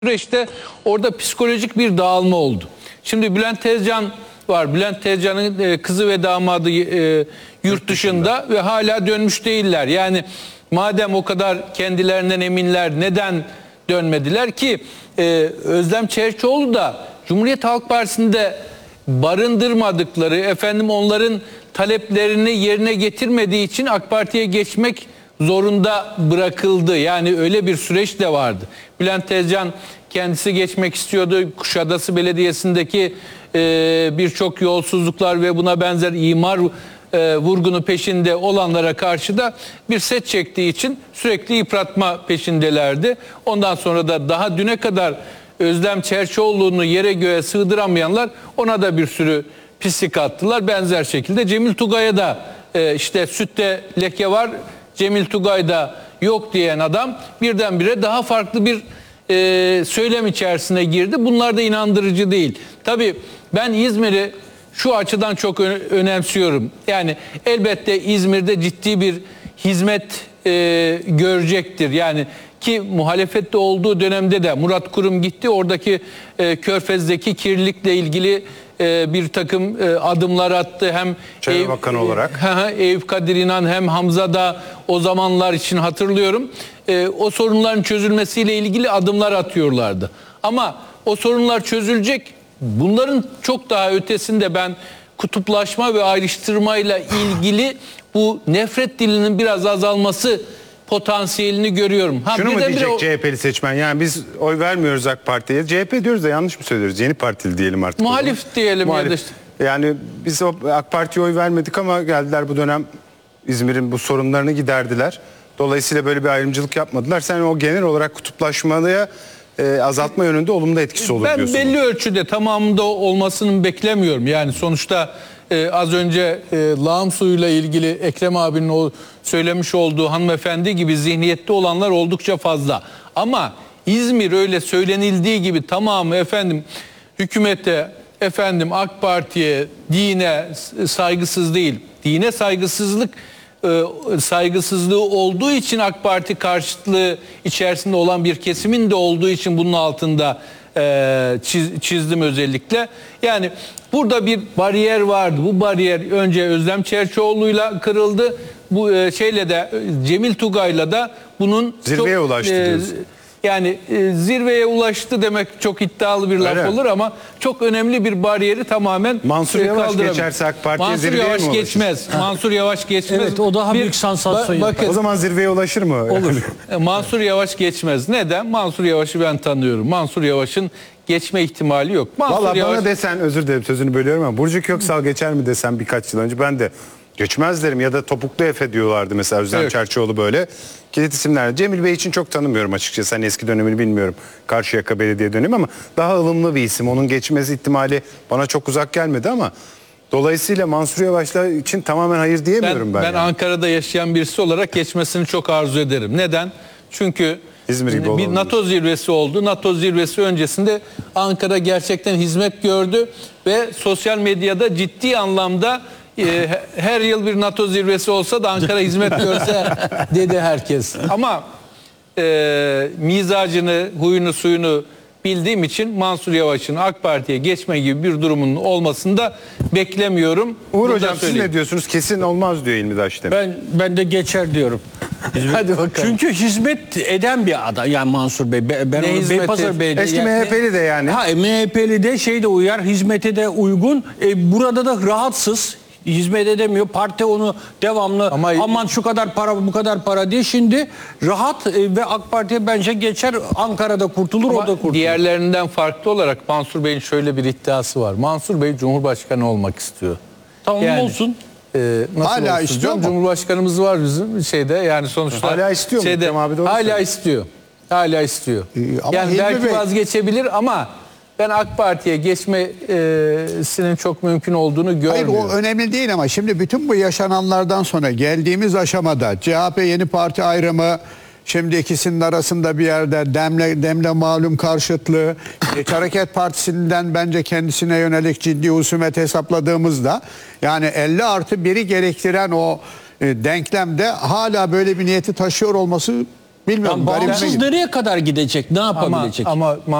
süreçte orada psikolojik bir dağılma oldu. Şimdi Bülent Tezcan var. Bülent Tezcan'ın kızı ve damadı yurt dışında ve hala dönmüş değiller. Yani madem o kadar kendilerinden eminler, neden dönmediler ki? Özlem Çerçioğlu da Cumhuriyet Halk Partisi'nde barındırmadıkları, onların taleplerini yerine getirmediği için AK Parti'ye geçmek zorunda bırakıldı. Yani öyle bir süreç de vardı. Bülent Tezcan kendisi geçmek istiyordu. Kuşadası Belediyesi'ndeki birçok yolsuzluklar ve buna benzer imar vurgunu peşinde olanlara karşı da bir set çektiği için sürekli yıpratma peşindelerdi. Ondan sonra da daha düne kadar Özlem Çerçioğlu'nu yere göğe sığdıramayanlar ona da bir sürü pislik attılar. Benzer şekilde Cemil Tugay'a da işte sütte leke var, Cemil Tugay'da yok diyen adam birdenbire daha farklı bir söylem içerisine girdi. Bunlar da inandırıcı değil. Tabii ben İzmir'i şu açıdan çok önemsiyorum. Yani elbette İzmir'de ciddi bir hizmet görecektir. Yani ki muhalefette olduğu dönemde de Murat Kurum gitti. Oradaki Körfez'deki kirlilikle ilgili bir takım adımlar attı. Hem Çevre Bakanı olarak. Eyüp Kadir İnan hem Hamza da o zamanlar için hatırlıyorum. O sorunların çözülmesiyle ilgili adımlar atıyorlardı. Ama o sorunlar çözülecek. Bunların çok daha ötesinde ben kutuplaşma ve ayrıştırmayla ilgili bu nefret dilinin biraz azalması potansiyelini görüyorum. Şunu mu diyecek CHP'li seçmen? Yani biz oy vermiyoruz AK Parti'ye. CHP diyoruz da yanlış mı söylüyoruz? Yeni Partili diyelim artık. Muhalif diyelim. Muhalif. Ya da işte. Yani biz AK Parti'ye oy vermedik ama geldiler bu dönem İzmir'in bu sorunlarını giderdiler. Dolayısıyla böyle bir ayrımcılık yapmadılar. Sen o genel olarak kutuplaşmaya azaltma yönünde olumlu etkisi olur diyorsun. Ben belli ölçüde tamamında olmasını beklemiyorum. Yani sonuçta az önce lağım suyuyla ilgili Ekrem abinin söylemiş olduğu hanımefendi gibi zihniyette olanlar oldukça fazla. Ama İzmir öyle söylenildiği gibi tamamı hükümete, AK Parti'ye, dine saygısız değil. Dine saygısızlığı olduğu için AK Parti karşıtlığı içerisinde olan bir kesimin de olduğu için bunun altında çizdim özellikle. Yani burada bir bariyer vardı. Bu bariyer önce Özlem Çerçioğlu'yla kırıldı. Bu şeyle de Cemil Tugay'la da bunun zirveye ulaştı diyorsun. Yani zirveye ulaştı demek çok iddialı bir laf olur ama çok önemli bir bariyeri tamamen Mansur Yavaş geçerse AK Parti'ye zirveye mi ulaşır? Mansur Yavaş geçmez. Mansur Yavaş geçmez. Evet, o daha büyük sansasyon. Bakın, o zaman zirveye ulaşır mı? Olur. Mansur Yavaş geçmez. Neden? Mansur Yavaş'ı ben tanıyorum. Mansur Yavaş'ın geçme ihtimali yok. Valla bana desen, özür dilerim sözünü bölüyorum ama Burcu Köksal geçer mi desem birkaç yıl önce ben de geçmez derim. Ya da Topuklu Efe diyorlardı mesela Özlem Çerçioğlu böyle. Kilit isimler. Cemil Bey için çok tanımıyorum açıkçası. Hani eski dönemini bilmiyorum. Karşıyaka Belediye dönemi ama daha ılımlı bir isim. Onun geçmesi ihtimali bana çok uzak gelmedi ama dolayısıyla Mansur Yavaş'la için tamamen hayır diyemiyorum ben. Ben yani Ankara'da yaşayan birisi olarak geçmesini çok arzu ederim. Neden? Çünkü bir NATO zirvesi oldu. NATO zirvesi öncesinde Ankara gerçekten hizmet gördü ve sosyal medyada ciddi anlamda her yıl bir NATO zirvesi olsa da Ankara hizmet görse dedi herkes. Ama mizacını, huyunu, suyunu bildiğim için Mansur Yavaş'ın AK Parti'ye geçme gibi bir durumun olmasını da beklemiyorum. Uğur Hocam siz ne diyorsunuz? Kesin olmaz diyor İlmidaş demek. Ben de geçer diyorum. Hadi bakalım. Çünkü hizmet eden bir adam yani Mansur Bey. Ben onu Beypazarı Bey'de. Eski MHP'li de yani. MHP'li de şey de uyar, hizmete de uygun. Burada da rahatsız. Hizmet edemiyor. Parti onu devamlı aman şu kadar para bu kadar para diye şimdi rahat ve AK Parti'ye bence geçer. Ankara'da kurtulur, o da kurtulur. Diğerlerinden farklı olarak Mansur Bey'in şöyle bir iddiası var. Mansur Bey Cumhurbaşkanı olmak istiyor. Tamam yani, olsun. Hala istiyor mu? Cumhurbaşkanımız var bizim şeyde yani sonuçta. Hala istiyor mu? Hala istiyor. Hala istiyor. Yani belki vazgeçebilir ama ben AK Parti'ye geçmesinin çok mümkün olduğunu görmüyorum. Hayır o önemli değil ama şimdi bütün bu yaşananlardan sonra geldiğimiz aşamada CHP yeni parti ayrımı, şimdi ikisinin arasında bir yerde demle malum karşıtlığı, Hareket Partisi'nden bence kendisine yönelik ciddi husumet hesapladığımızda yani 50+1'i gerektiren o denklemde hala böyle bir niyeti taşıyor olması Bilmiyorum. Yani garibime bağımsız gidiyor. nereye kadar gidecek? Ne yapabilecek? Ama